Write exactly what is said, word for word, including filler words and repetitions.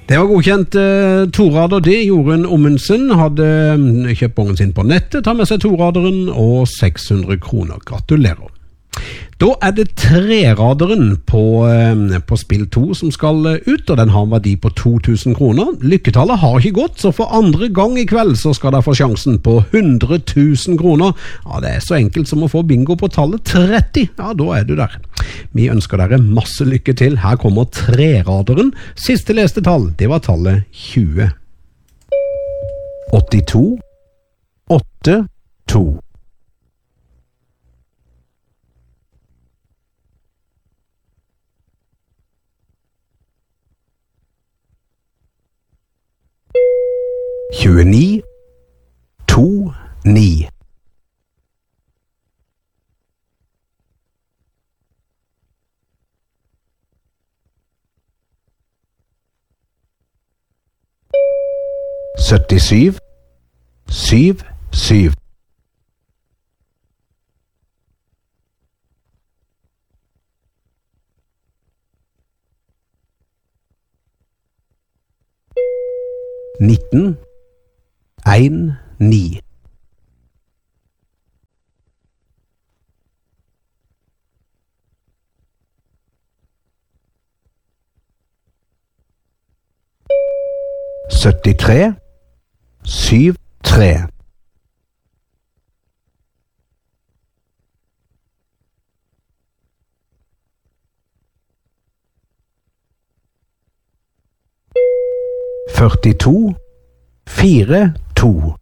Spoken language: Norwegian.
Det var godkjent eh, torader, det. Jorunn Ommundsen hadde mm, kjøpt bongen sin på nettet, tar med seg toraderen og seks hundre kroner. Gratulerer. Da er det treraderen på, eh, på spill to som skal eh, ut, og den har en verdi på to tusen kroner. Lykketallet har ikke gått, så for andre gang i kveld så skal dere få sjansen på hundre tusen kroner. Ja, det er så enkelt som å få bingo på tallet tretti. Ja, da er du der. Vi ønsker dere masse lykke til. Her kommer treraderen. Siste leste tall, det var tallet tjue. åttito, åtte, to. tjueni, to, ni. syttisju, syv, syv. nitten, en, ni. syttitre, syv, tre. førtito, fire, to.